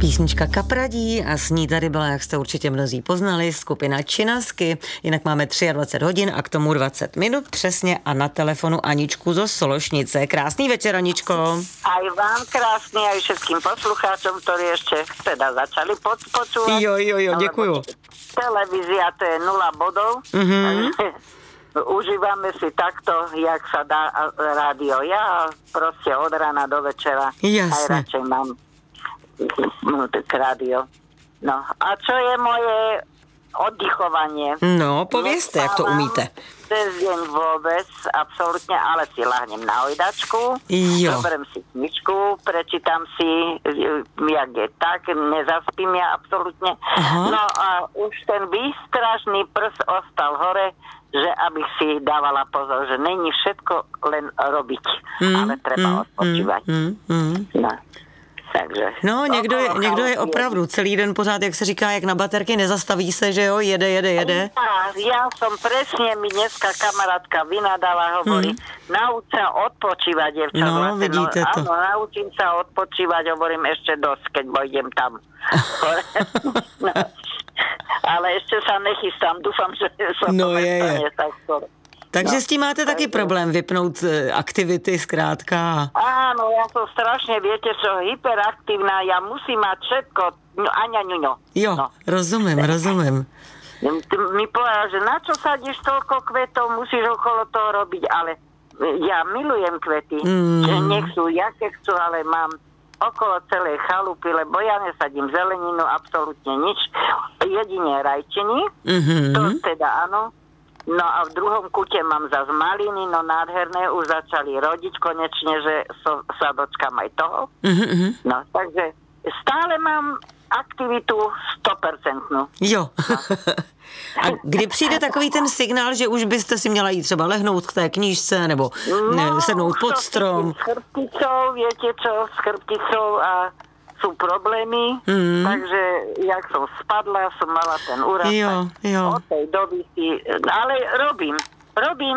Písnička Kapradí a s ní tady byla, jak jste určitě mnozí poznali, skupina Činasky. Jinak máme 23 hodin a k tomu 20 minut přesně a na telefonu Aničku zo Sološnice. Krásný večer, Aničko. Aj vám krásny, aj všetkým poslucháčom, ktorí ešte teda začali počúvať. Jo, děkuju. Televízia to je 0 bodov. Užívame si takto, jak sa dá rádio. Ja proste od rána do večera aj radšej mám rádio. No a čo je moje oddychovanie? No, povězte, jak to umíte. Cez deň vôbec, absolútne, ale si lahnem na hojdačku, zoberiem si knižku, prečítam si, jak je tak, nezaspím ja absolútne. No a už ten výstražný prs ostal hore, že abych si dávala pozor, že není všetko len robiť, ale treba odpočívať. No. Takže, no, někdo je opravdu celý den pořád, jak se říká, jak na baterky, nezastaví se, že jo, jede. Ja som presne, mi dneska kamarátka vynadala, hovorí, nauč sa odpočívať, dievča. No, vidíte to. Áno, naučím sa odpočívať, hovorím ešte dosť, keď pôjdem tam. No, ale ešte sa nechystám, dúfam, že sa to nestane tak skoro. Takže s tím máte taky problém vypnout aktivity zkrátka. Áno, ja som strašne, viete čo, hyperaktívna, ja musím mať všetko, aňaňuňo. Jo, no. Rozumím. Mi povedal, že na čo sadíš toľko kvetov, musíš okolo toho robiť, ale ja milujem kvety, že nech sú, jaké chcú, ale mám okolo celej chalupy, lebo ja nesadím zeleninu, absolútne nič, jedine rajčiny, to teda áno. No a v druhom kute mám zase maliny, no nádherné, už začali rodiť konečne, že sa dočkám aj toho. No, takže stále mám aktivitu 100%. Jo. A kdy přijde takový ten signál, že už byste si měla jít třeba lehnout k té knížce, nebo sednout pod strom? S chrbticou, viete čo, s chrbticou a sú problémy, takže jak som spadla, som mala ten úraz. Jo. Od tej doby si, ale robím.